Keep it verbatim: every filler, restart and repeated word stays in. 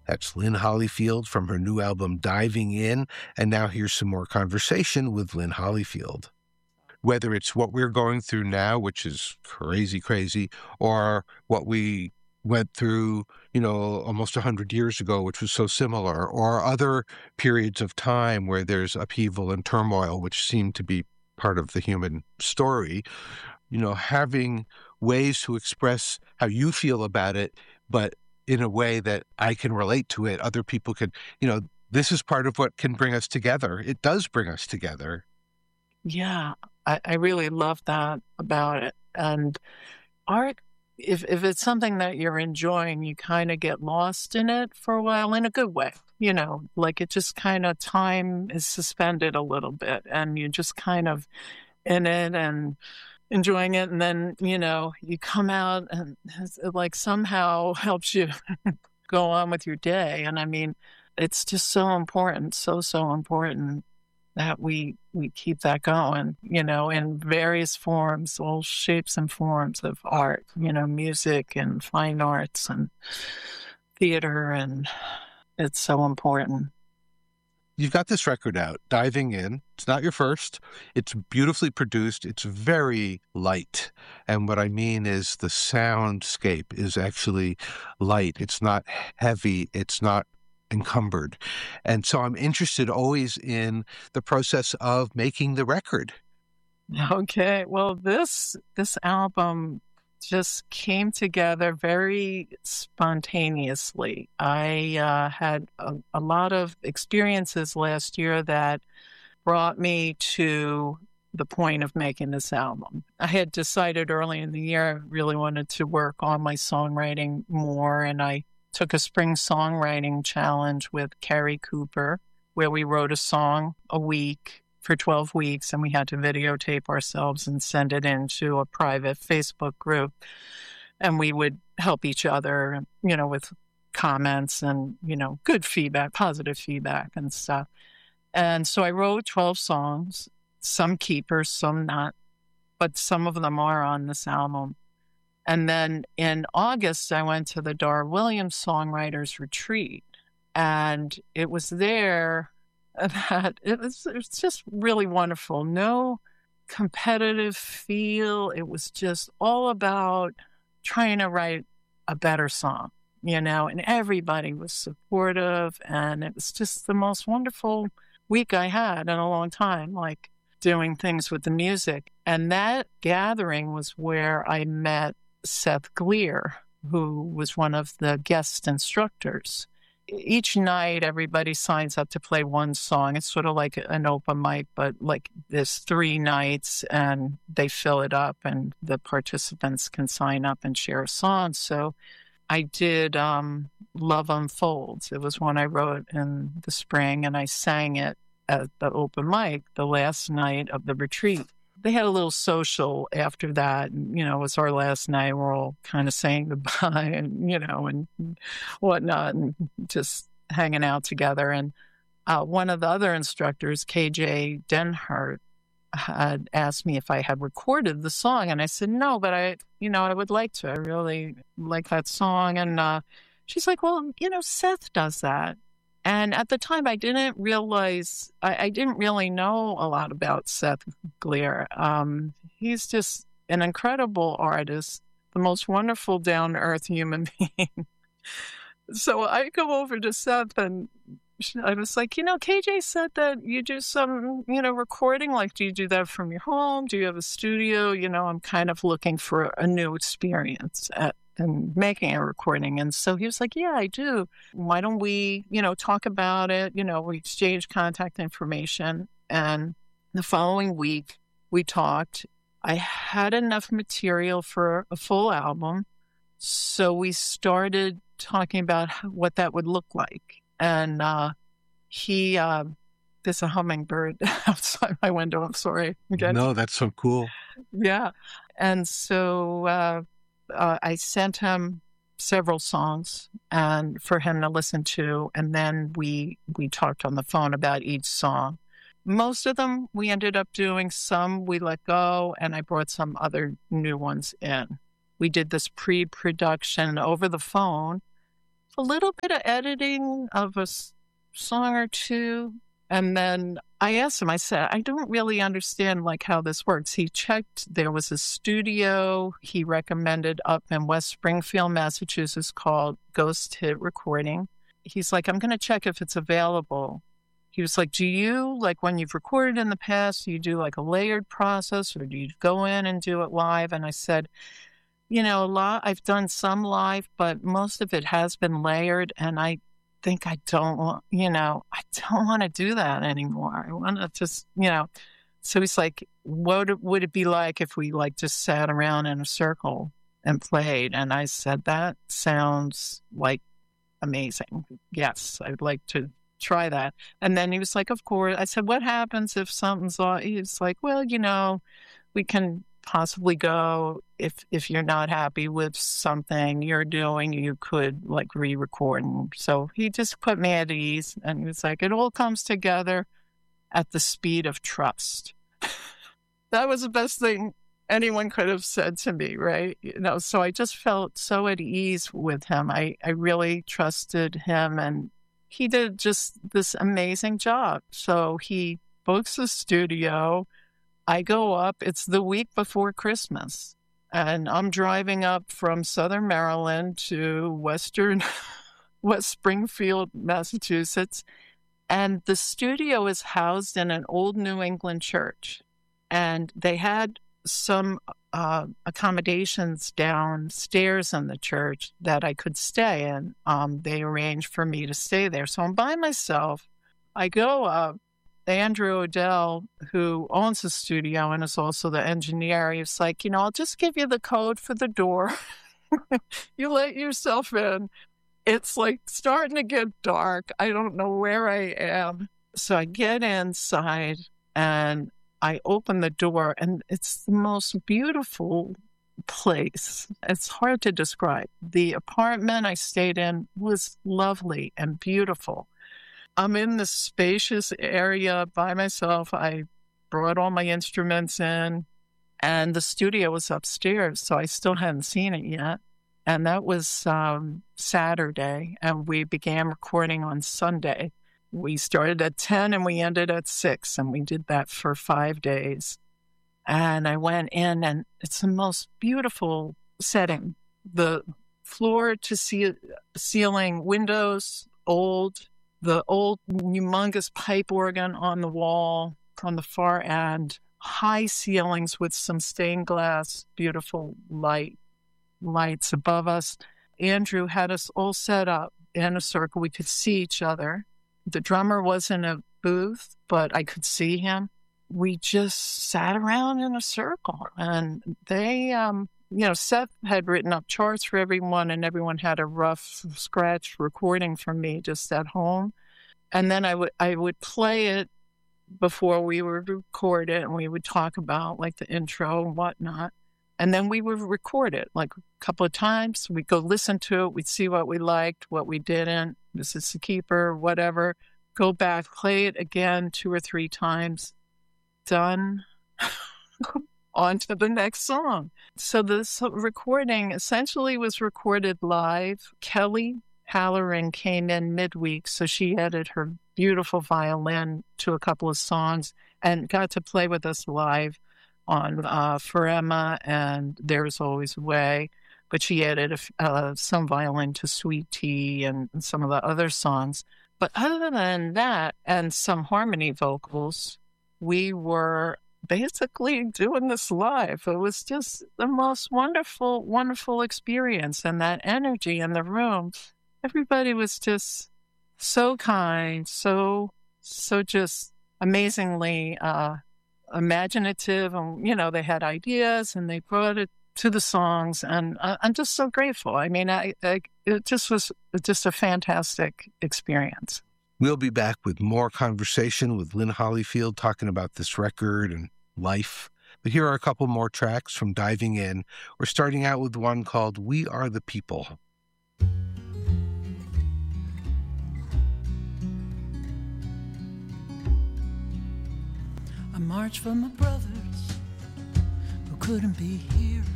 That's Lynn Hollyfield from her new album, Diving In. And now here's some more conversation with Lynn Hollyfield. Whether it's what we're going through now, which is crazy, crazy, or what we went through, you know, almost one hundred years ago, which was so similar, or other periods of time where there's upheaval and turmoil, which seem to be part of the human story, you know, having ways to express how you feel about it, but in a way that I can relate to it, other people can, you know, this is part of what can bring us together. It does bring us together. Yeah, I, I really love that about it. And art, if if it's something that you're enjoying, you kind of get lost in it for a while in a good way. You know, like it just kind of time is suspended a little bit and you just kind of in it and enjoying it. And then, you know, you come out and it like somehow helps you go on with your day. And I mean, it's just so important, so, so important that we we keep that going, you know, in various forms, all shapes and forms of art, you know, music and fine arts and theater, and it's so important. You've got this record out, Diving In. It's not your first. It's beautifully produced. It's very light. And what I mean is the soundscape is actually light. It's not heavy. It's not encumbered. And so I'm interested always in the process of making the record. Okay. Well, this this album just came together very spontaneously. I uh, had a, a lot of experiences last year that brought me to the point of making this album. I had decided early in the year I really wanted to work on my songwriting more, and I took a spring songwriting challenge with Carrie Cooper, where we wrote a song a week for twelve weeks, and we had to videotape ourselves and send it into a private Facebook group. And we would help each other, you know, with comments and, you know, good feedback, positive feedback and stuff. And so I wrote twelve songs, some keepers, some not, but some of them are on this album. And then in August, I went to the Dar Williams Songwriters Retreat, and it was there that it was, it was just really wonderful. No competitive feel. It was just all about trying to write a better song, you know, and everybody was supportive, and it was just the most wonderful week I had in a long time, like doing things with the music. And that gathering was where I met Seth Gleer, who was one of the guest instructors. Each night, everybody signs up to play one song. It's sort of like an open mic, but like there's three nights and they fill it up and the participants can sign up and share a song. So I did um, Love Unfolds. It was one I wrote in the spring, and I sang it at the open mic the last night of the retreat. They had a little social after that, and, you know, it was our last night. We're all kind of saying goodbye and, you know, and whatnot, and just hanging out together. And uh, one of the other instructors, K J Denhart, had asked me if I had recorded the song. And I said, no, but I, you know, I would like to. I really like that song. And uh, she's like, well, you know, Seth does that. And at the time, I didn't realize, I, I didn't really know a lot about Seth Gleer. Um, he's just an incredible artist, the most wonderful, down-to-earth human being. So I go over to Seth, and I was like, you know, K J said that you do some, you know, recording. Like, do you do that from your home? Do you have a studio? You know, I'm kind of looking for a new experience at and making a recording. And so he was like, yeah, I do. Why don't we, you know, talk about it? You know, we exchanged contact information. And the following week we talked. I had enough material for a full album. So we started talking about what that would look like. And uh, he, uh, there's a hummingbird outside my window. I'm sorry. Again. No, that's so cool. Yeah. And so, uh, Uh, I sent him several songs and for him to listen to, and then we we talked on the phone about each song. Most of them we ended up doing. Some we let go, and I brought some other new ones in. We did this pre-production over the phone a little bit of editing of a s- song or two. And then I asked him, I said, I don't really understand like how this works. He checked, there was a studio he recommended up in West Springfield, Massachusetts called Ghost Hit Recording. He's like, I'm going to check if it's available. He was like, do you, like when you've recorded in the past, do you do like a layered process or do you go in and do it live? And I said, you know, a lot, I've done some live, but most of it has been layered. And I think I don't want, you know, I don't want to do that anymore. I want to just, you know. So he's like, what would it be like if we like just sat around in a circle and played? And I said, that sounds like amazing. Yes, I'd like to try that. And then he was like, of course. I said, what happens if something's off? He's like, well, you know, we can possibly go if if you're not happy with something you're doing, you could like re-record. And so he just put me at ease, and he was like, it all comes together at the speed of trust. That was the best thing anyone could have said to me, right? You know, so I just felt so at ease with him. I, I really trusted him, and he did just this amazing job. So he books a studio. I go up, it's the week before Christmas, and I'm driving up from Southern Maryland to Western, West Springfield, Massachusetts, and the studio is housed in an old New England church, and they had some uh, accommodations downstairs in the church that I could stay in. Um, they arranged for me to stay there. So I'm by myself. I go up. Andrew Odell, who owns the studio and is also the engineer, he's like, you know, I'll just give you the code for the door. You let yourself in. It's like starting to get dark. I don't know where I am. So I get inside and I open the door, and it's the most beautiful place. It's hard to describe. The apartment I stayed in was lovely and beautiful. I'm in this spacious area by myself. I brought all my instruments in, and the studio was upstairs, so I still hadn't seen it yet. And that was um, Saturday, and we began recording on Sunday. We started at ten and we ended at six, and we did that for five days. And I went in, and it's the most beautiful setting. The floor to ce- ceiling windows, old. The old humongous pipe organ on the wall on the far end, high ceilings with some stained glass, beautiful light lights above us. Andrew had us all set up in a circle. We could see each other. The drummer was in a booth, but I could see him. We just sat around in a circle, and they, um, you know, Seth had written up charts for everyone, and everyone had a rough scratch recording from me just at home. And then I would I would play it before we would record it, and we would talk about like the intro and whatnot. And then we would record it like a couple of times. We'd go listen to it. We'd see what we liked, what we didn't. This is the keeper, whatever. Go back, play it again two or three times. Done. On to the next song. So this recording essentially was recorded live. Kelly Halloran came in midweek, so she added her beautiful violin to a couple of songs and got to play with us live on uh, For Emma and There's Always a Way. But she added a, uh, some violin to Sweet Tea and some of the other songs. But other than that, and some harmony vocals, we were basically doing this live. It was just the most wonderful, wonderful experience, and that energy in the room. Everybody was just so kind, so, so just amazingly uh, imaginative. And, you know, they had ideas and they brought it to the songs. And uh, I'm just so grateful. I mean, I, I, it just was just a fantastic experience. We'll be back with more conversation with Lynn Hollyfield talking about this record and life. But here are a couple more tracks from Diving In. We're starting out with one called We Are the People. I march for my brothers who couldn't be here.